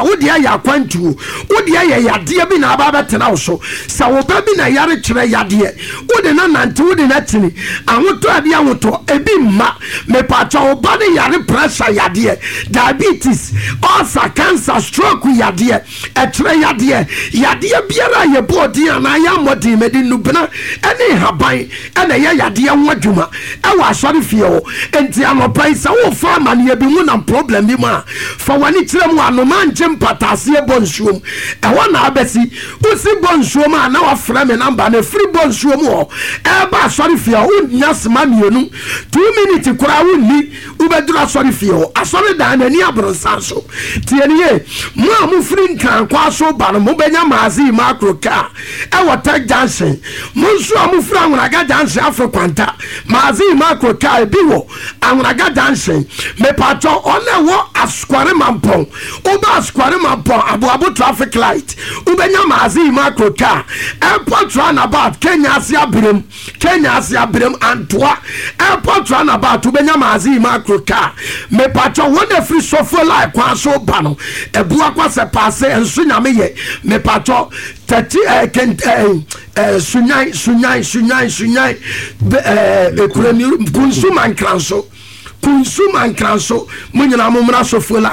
wode ya kwantu wode ya yade bi na aba betena wo so sa wo ba bi na yare kire yade wode na nante wode na tini ahoto ade ahoto ebi ma me pacha wo ba ne yare pressure yade diabetes ulcer cancer stroke yade etre yade biara ye body ana ya modi medi nubna ene haban ene ye yade ho adwuma e wa asori fie wo enti anopai sa wo fa mane bi mu na problem bi ma fa wani kire mu anoma nje mpatase e bonsuom e ho na abesi usi bonsuom ana wa fra me number na free bonsuom ho e ba asori fie wo nya sema mienu 2 minutes kura wo ni ubedura asori fie ho asori dan na ni abronsan so tieniye mu amu free nkan kwa so ba no mo benya mazi makroka e water junction mo so amu fra nwuraga junction afrokwanta mazi makroka e biwo anwuraga junction me pato ona wo askware mampon uba askware mampon abu traffic light ubenya mazi makroka airport runabout Kenya Asia Birem Antwa airport runabout ubenya mazi makroka me pato wona free software like kwa so ba no ebu akwa se passe enso nyame ye me pato 30 sunyai ekurani kunsuman kranso munyina momra sofola